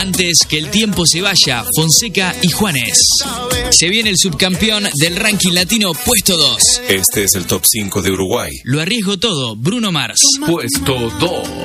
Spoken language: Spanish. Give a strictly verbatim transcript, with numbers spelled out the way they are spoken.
antes que el tiempo se vaya, Fonseca y Juanes. Se viene el subcampeón del ranking latino, puesto dos. Este es el top cinco de Uruguay. Lo arriesgo todo, Bruno Mars. Puesto dos.